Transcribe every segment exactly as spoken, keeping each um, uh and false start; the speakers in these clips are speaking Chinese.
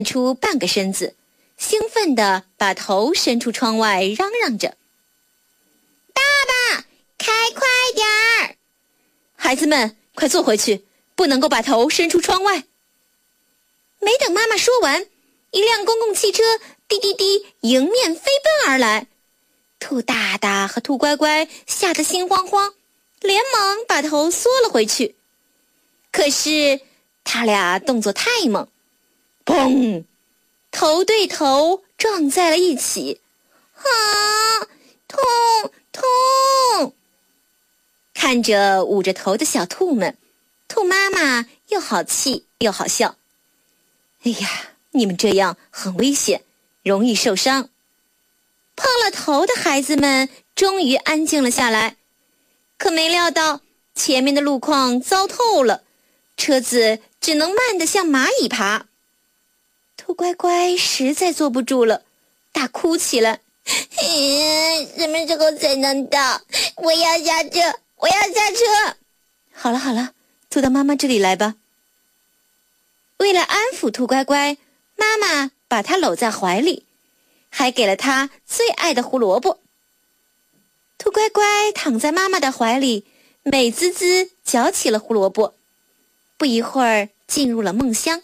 出半个身子，兴奋地把头伸出窗外，嚷嚷着：爸爸，开快点儿！孩子们，快坐回去，不能够把头伸出窗外。没等妈妈说完，一辆公共汽车滴滴滴迎面飞奔而来。兔大大和兔乖乖吓得心慌慌，连忙把头缩了回去。可是他俩动作太猛，砰！头对头撞在了一起。啊，痛痛！看着捂着头的小兔们，兔妈妈又好气又好笑。哎呀，你们这样很危险，容易受伤。碰了头的孩子们终于安静了下来，可没料到前面的路况糟透了，车子只能慢得像蚂蚁爬。兔乖乖实在坐不住了，大哭起来。嗯，什么时候才能到？我要下车，我要下车。好了好了，坐到妈妈这里来吧。为了安抚兔乖乖，妈妈把它搂在怀里，还给了它最爱的胡萝卜。兔乖乖躺在妈妈的怀里，美滋滋嚼起了胡萝卜，不一会儿进入了梦乡。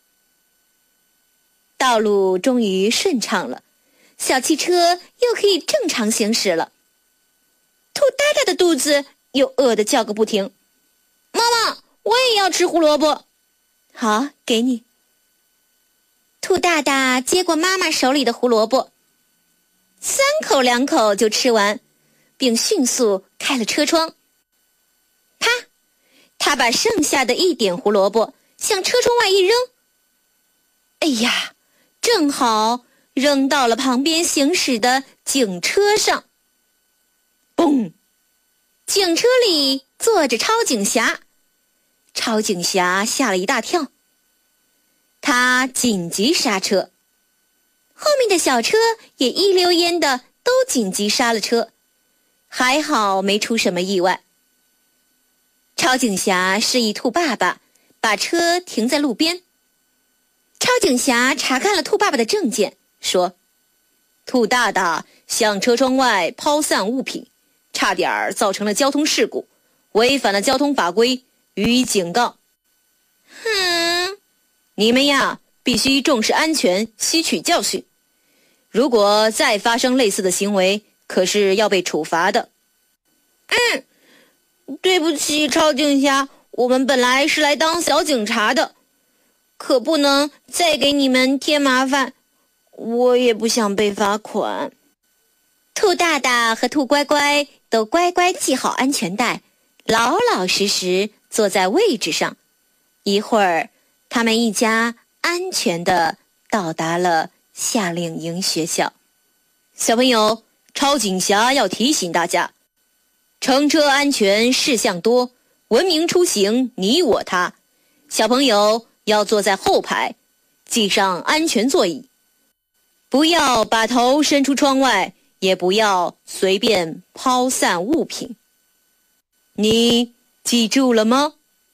道路终于顺畅了，小汽车又可以正常行驶了。兔大大的肚子又饿得叫个不停。妈妈，我也要吃胡萝卜。好，给你。兔大大接过妈妈手里的胡萝卜，三口两口就吃完，并迅速开了车窗。啪！他把剩下的一点胡萝卜向车窗外一扔。哎呀，正好扔到了旁边行驶的警车上。嘣！警车里坐着超警侠。超警侠吓了一大跳，他紧急刹车，后面的小车也一溜烟的都紧急刹了车，还好没出什么意外。超警侠示意兔爸爸把车停在路边。超警侠查看了兔爸爸的证件，说：兔大大向车窗外抛散物品，差点造成了交通事故，违反了交通法规，予以警告。哼，你们呀，必须重视安全，吸取教训。如果再发生类似的行为，可是要被处罚的。嗯，对不起，超警侠，我们本来是来当小警察的，可不能再给你们添麻烦，我也不想被罚款。兔大大和兔乖乖都乖乖系好安全带，老老实实坐在位置上。一会儿，他们一家安全地到达了夏令营学校。小朋友，超警侠要提醒大家，乘车安全事项多，文明出行你我他。小朋友要坐在后排，系上安全座椅，不要把头伸出窗外，也不要随便抛散物品。你记住了吗？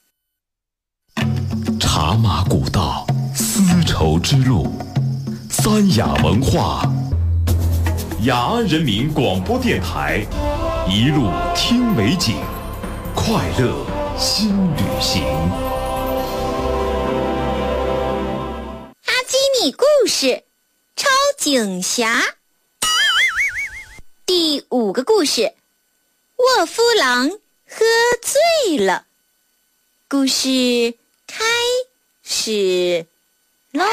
茶马古道，丝绸之路，三雅文化，雅安人民广播电台，一路听美景，快乐新旅行。 阿基米故事，超警侠。第五个故事，沃夫狼喝醉了。故事开始喽！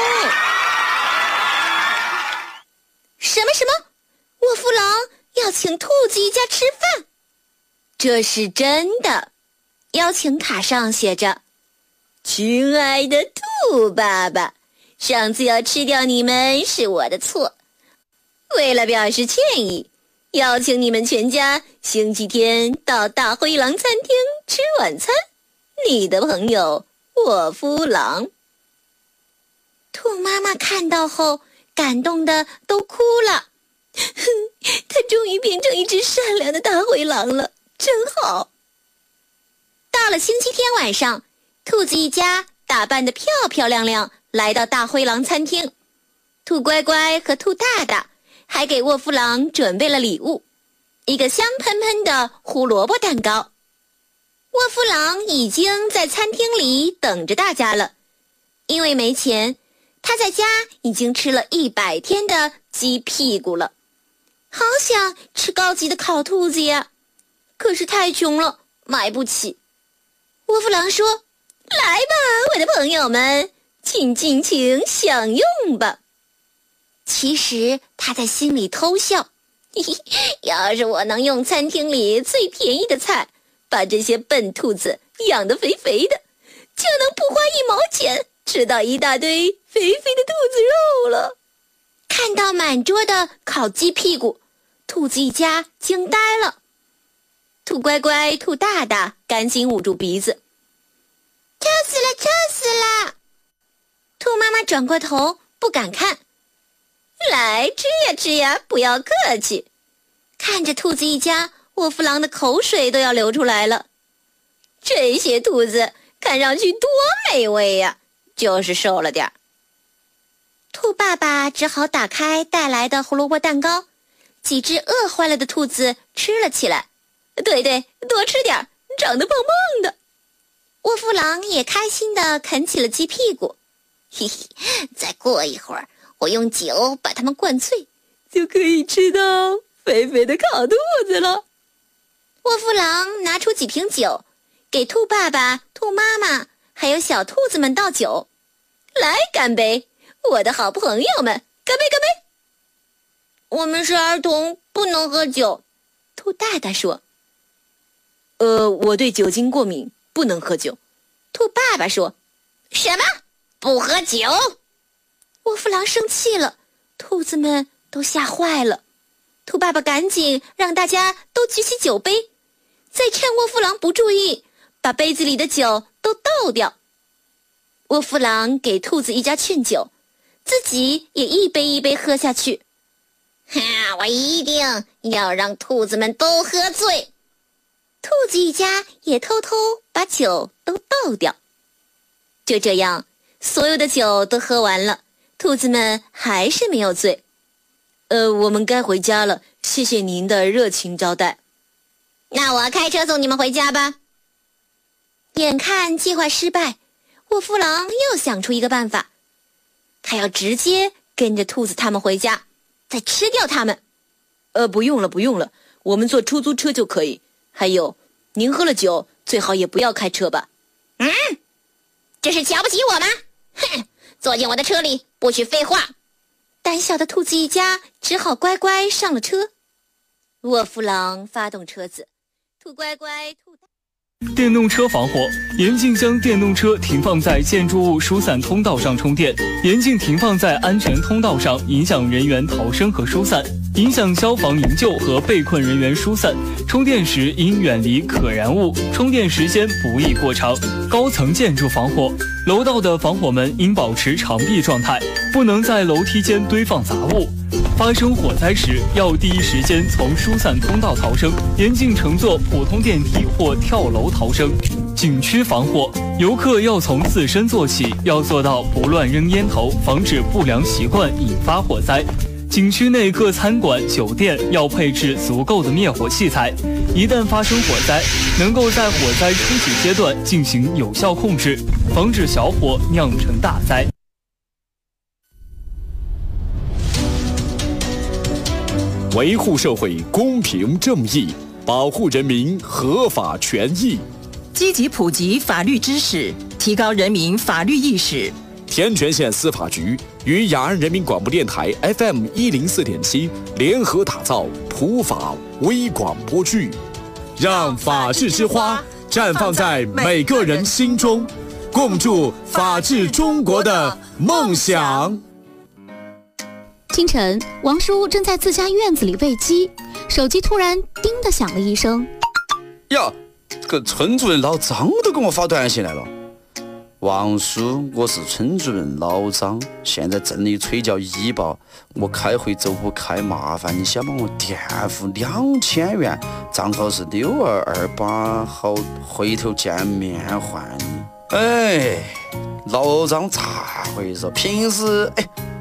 什么什么？沃夫狼要请兔子一家吃饭？这是真的。邀请卡上写着：亲爱的兔爸爸，上次要吃掉你们是我的错，为了表示歉意，邀请你们全家星期天到大灰狼餐厅吃晚餐。你的朋友沃夫狼。兔妈妈看到后感动的都哭了，哼，它终于变成一只善良的大灰狼了，真好。到了星期天晚上，兔子一家打扮得漂漂亮亮， 来到大灰狼餐厅。兔乖乖和兔大大还给沃夫狼准备了礼物，一个香喷喷的胡萝卜蛋糕。沃夫狼已经在餐厅里等着大家了，因为没钱，他在家已经吃了一百天的鸡屁股了。好想吃高级的烤兔子呀，可是太穷了，买不起。沃夫狼说：“来吧，我的朋友们，请尽情享用吧。”其实他在心里偷笑，嘿嘿，要是我能用餐厅里最便宜的菜，把这些笨兔子养得肥肥的，就能不花一毛钱吃到一大堆肥肥的兔子肉了。看到满桌的烤鸡屁股，兔子一家惊呆了。兔乖乖、兔大大赶紧捂住鼻子，臭死了，臭死了！兔妈妈转过头，不敢看。来，吃呀吃呀，不要客气。看着兔子一家，沃夫狼的口水都要流出来了。这些兔子看上去多美味呀，就是瘦了点儿。兔爸爸只好打开带来的胡萝卜蛋糕，几只饿坏了的兔子吃了起来。对对，多吃点，长得胖胖的。沃夫狼也开心地啃起了鸡屁股。嘿嘿，再过一会儿，我用酒把它们灌醉，就可以吃到肥肥的烤兔子了。沃夫狼拿出几瓶酒，给兔爸爸、兔妈妈还有小兔子们倒酒。来，干杯，我的好朋友们，干杯干杯！我们是儿童，不能喝酒。兔大大说。呃，我对酒精过敏，不能喝酒。兔爸爸说。什么？不喝酒？沃夫狼生气了，兔子们都吓坏了。兔爸爸赶紧让大家都举起酒杯，再趁沃夫狼不注意，把杯子里的酒都倒掉。沃夫狼给兔子一家劝酒，自己也一杯一杯喝下去。哈，我一定要让兔子们都喝醉。兔子一家也偷偷把酒都倒掉。就这样，所有的酒都喝完了，兔子们还是没有醉。呃，我们该回家了，谢谢您的热情招待。那我开车送你们回家吧。眼看计划失败，沃夫狼又想出一个办法，他要直接跟着兔子他们回家，再吃掉他们。呃，不用了，不用了，我们坐出租车就可以。还有，您喝了酒，最好也不要开车吧。嗯，这是瞧不起我吗？哼，坐进我的车里，不许废话。胆小的兔子一家只好乖乖上了车。沃夫狼发动车子，兔乖乖、兔大。 电动车防火，严禁将电动车停放在建筑物疏散通道上充电，严禁停放在安全通道上，影响人员逃生和疏散，影响消防营救和被困人员疏散。充电时应远离可燃物，充电时间不宜过长。高层建筑防火，楼道的防火门应保持长闭状态，不能在楼梯间堆放杂物。发生火灾时，要第一时间从疏散通道逃生，严禁乘坐普通电梯或跳楼逃生。景区防火，游客要从自身做起，要做到不乱扔烟头，防止不良习惯引发火灾。景区内各餐馆、酒店要配置足够的灭火器材，一旦发生火灾，能够在火灾初期阶段进行有效控制，防止小火酿成大灾。 维护社会公平正义，保护人民合法权益， 积极普及法律知识，提高人民法律意识。 天全县司法局与雅安人民广播电台 F M 一零四点七联合打造普法微广播剧，让法治之花绽放在每个人心中，共筑法治中国的梦想。 清晨，王叔正在自家院子里喂鸡，手机突然叮的响了一声。 呀，这个村主任老张都给我发短信来了。王叔，我是村主任老张，现在镇里催叫医保，我开会走不开，麻烦你先帮我垫付两千元，账号是六二二八，好，回头见面还你。 哎，老张咋回事？平时哎